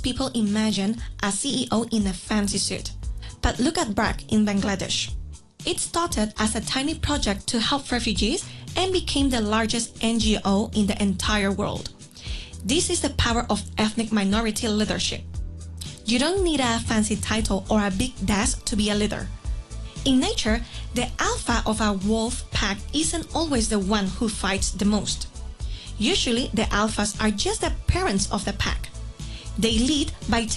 people imagine a CEO in a fancy suit. But look at BRAC in Bangladesh. It started as a tiny project to help refugees and became the largest NGO in the entire world. This is the power of ethnic minority leadership. You don't need a fancy title or a big desk to be a leader. In nature, the alpha of a wolf pack isn't always the one who fights the most. Usually, the alphas are just the parents of the pack. They lead by